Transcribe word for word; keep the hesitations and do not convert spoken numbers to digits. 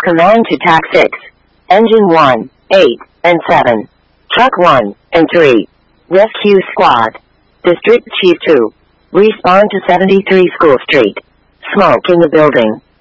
Command to Tac six. Engine one, eight, and seven. Truck one, and three. Rescue Squad. District Chief two. Respawn to seventy-three School Street. Smoke in the building.